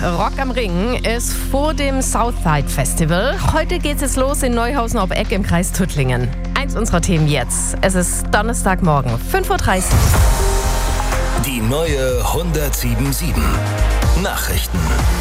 Rock am Ring ist vor dem Southside Festival. Heute geht's jetzt los in Neuhausen ob Eck im Kreis Tuttlingen. Eins unserer Themen jetzt. Es ist Donnerstagmorgen, 5:30 Uhr. Die neue 107.7 Nachrichten.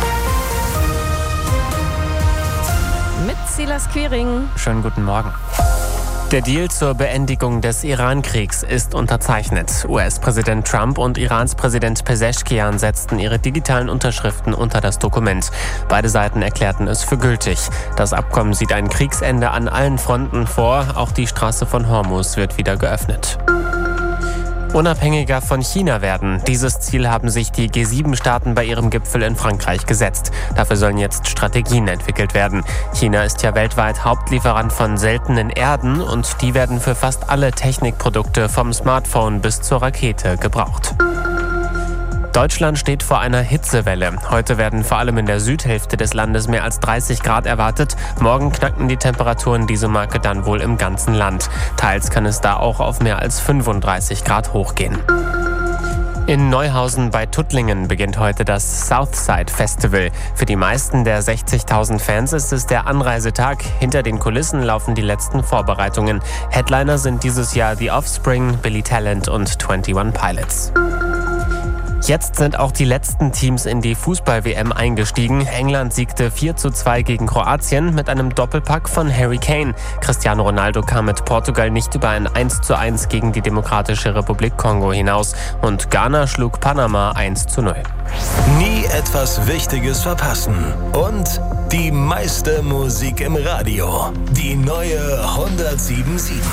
Mit Silas Quiring. Schönen guten Morgen. Der Deal zur Beendigung des Iran-Kriegs ist unterzeichnet. US-Präsident Trump und Irans Präsident Pezeshkian setzten ihre digitalen Unterschriften unter das Dokument. Beide Seiten erklärten es für gültig. Das Abkommen sieht ein Kriegsende an allen Fronten vor. Auch die Straße von Hormuz wird wieder geöffnet. Unabhängiger von China werden. Dieses Ziel haben sich die G7-Staaten bei ihrem Gipfel in Frankreich gesetzt. Dafür sollen jetzt Strategien entwickelt werden. China ist ja weltweit Hauptlieferant von seltenen Erden und die werden für fast alle Technikprodukte vom Smartphone bis zur Rakete gebraucht. Deutschland steht vor einer Hitzewelle. Heute werden vor allem in der Südhälfte des Landes mehr als 30 Grad erwartet. Morgen knacken die Temperaturen diese Marke dann wohl im ganzen Land. Teils kann es da auch auf mehr als 35 Grad hochgehen. In Neuhausen bei Tuttlingen beginnt heute das Southside Festival. Für die meisten der 60.000 Fans ist es der Anreisetag. Hinter den Kulissen laufen die letzten Vorbereitungen. Headliner sind dieses Jahr The Offspring, Billy Talent und 21 Pilots. Jetzt sind auch die letzten Teams in die Fußball-WM eingestiegen. England siegte 4:2 gegen Kroatien mit einem Doppelpack von Harry Kane. Cristiano Ronaldo kam mit Portugal nicht über ein 1:1 gegen die Demokratische Republik Kongo hinaus. Und Ghana schlug Panama 1:0. Nie etwas Wichtiges verpassen. Und die meiste Musik im Radio. Die neue 107.7.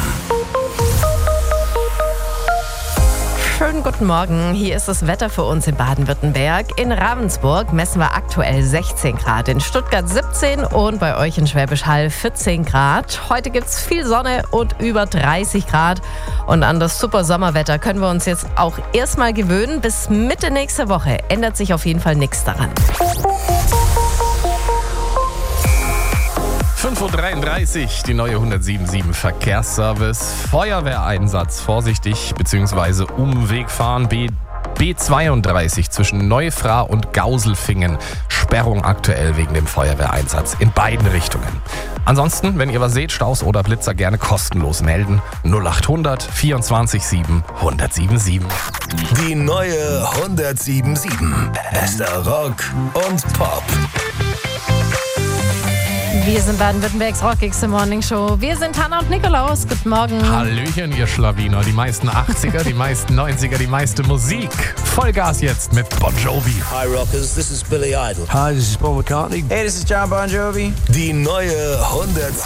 Schönen guten Morgen. Hier ist das Wetter für uns in Baden-Württemberg. In Ravensburg messen wir aktuell 16 Grad, in Stuttgart 17 und bei euch in Schwäbisch Hall 14 Grad. Heute gibt es viel Sonne und über 30 Grad. Und an das super Sommerwetter können wir uns jetzt auch erstmal gewöhnen. Bis Mitte nächster Woche ändert sich auf jeden Fall nichts daran. 5:33 Uhr, die neue 107.7 Verkehrsservice. Feuerwehreinsatz, vorsichtig bzw. Umweg fahren. B32 zwischen Neufra und Gauselfingen. Sperrung aktuell wegen dem Feuerwehreinsatz in beiden Richtungen. Ansonsten, wenn ihr was seht, Staus oder Blitzer, gerne kostenlos melden. 0800 24 7 107.7. Die neue 107.7. Bester Rock und Pop. Wir sind Baden-Württembergs rockigste Morningshow. Wir sind Hanna und Nikolaus. Guten Morgen. Hallöchen, ihr Schlawiner. Die meisten 80er, die meisten 90er, die meiste Musik. Vollgas jetzt mit Bon Jovi. Hi Rockers, this is Billy Idol. Hi, this is Paul McCartney. Hey, this is John Bon Jovi. Die neue 107.7